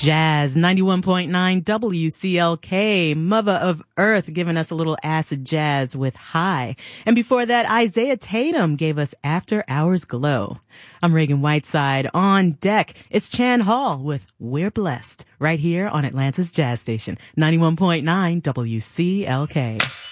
Jazz 91.9 WCLK, Mother of Earth, giving us a little acid jazz with High. And before that, Isaiah Tatum gave us After Hours Glow. I'm Reagan Whiteside. On deck, it's Chan Hall with We're Blessed, right here on Atlanta's Jazz Station, 91.9 WCLK.